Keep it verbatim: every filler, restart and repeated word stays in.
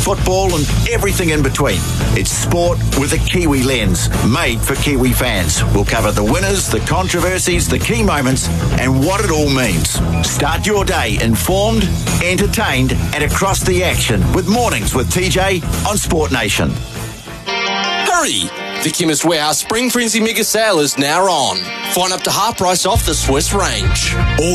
football and everything in between. It's sport with a Kiwi lens, made for Kiwi fans. We'll cover the winners, the controversies, the key moments, and what it all means. Start your day informed, entertained, and across the action with Mornings with T J on Sport Nation. Hurry! The Chemist Warehouse Spring Frenzy Mega Sale is now on. Find up to half price off the Swiss range. All